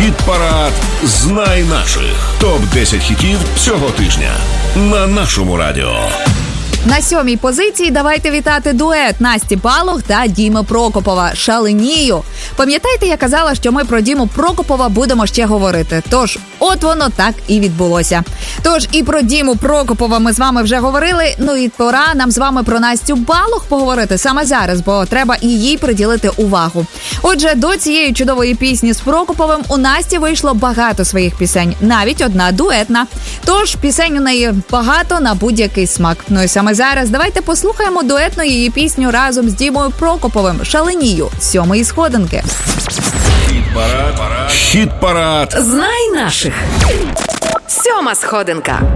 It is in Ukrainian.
Хіт-парад «Знай наших». Топ-10 хітів цього тижня на нашому радіо. На 7-й позиції давайте вітати дует Насті Балох та Діми Прокопова «Шаленію». Пам'ятаєте, я казала, що ми про Діму Прокопова будемо ще говорити. Тож, от воно так і відбулося. Тож і про Діму Прокопова ми з вами вже говорили, ну і пора нам з вами про Настю Балох поговорити саме зараз, бо треба і їй приділити увагу. Отже, до цієї чудової пісні з Прокоповим у Насті вийшло багато своїх пісень, навіть одна дуетна. Тож, пісень у неї багато на будь-який смак. Ну і саме зараз давайте послухаємо дуетну її пісню разом з Дімою Прокоповим «Шаленію» з 7-ї сходинки. Хіт-парад. Знай наших. 7-ма сходинка.